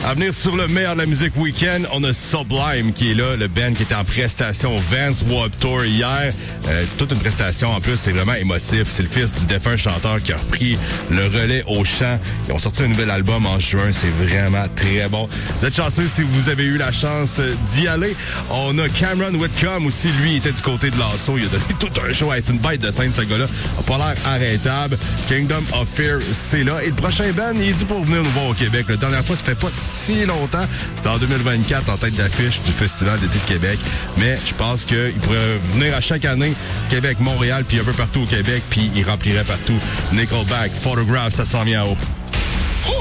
À venir sur le meilleur de la musique week-end, on a Sublime qui est là, le band qui était en prestation Vans Warped Tour hier. Toute une prestation en plus, c'est vraiment émotif. C'est le fils du défunt chanteur qui a repris le relais au chant. Ils ont sorti un nouvel album en juin, c'est vraiment très bon. Vous êtes chanceux si vous avez eu la chance d'y aller. On a Cameron Whitcomb aussi, lui, il était du côté de l'assaut. Il a donné tout un show. C'est une bête de scène, ce gars-là. A pas l'air arrêtable. Kingdom of Fear, c'est là. Et le prochain band, il est dû pour venir nous voir au Québec. La dernière fois, ça fait pas si longtemps. C'était en 2024, en tête d'affiche du Festival d'été de Québec. Mais je pense qu'il pourrait venir à chaque année, Québec, Montréal, puis un peu partout au Québec, puis il remplirait partout. Nickelback, Photograph, ça s'en vient en haut.